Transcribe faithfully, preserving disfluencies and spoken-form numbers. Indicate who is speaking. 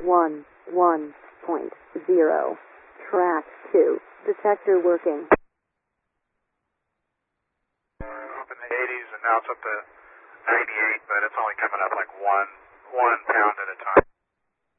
Speaker 1: one one point zero. Track two. Detector working.
Speaker 2: Up in the eighties and now it's up to ninety-eight, but it's only coming up like one, one pound at a time.